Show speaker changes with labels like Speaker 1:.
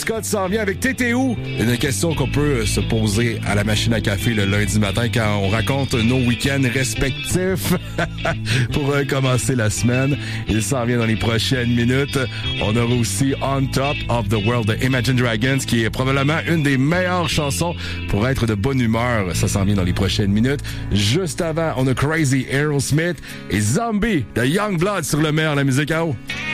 Speaker 1: Scott s'en vient avec TTO. Une question qu'on peut se poser à la machine à café le lundi matin quand on raconte nos week-ends respectifs pour commencer la semaine. Il s'en vient dans les prochaines minutes. On aura aussi On Top of the World de Imagine Dragons, qui est probablement une des meilleures chansons pour être de bonne humeur. Ça s'en vient dans les prochaines minutes. Juste avant, on a Crazy Aerosmith et Zombie de Youngblood sur le meilleur, la musique à eau.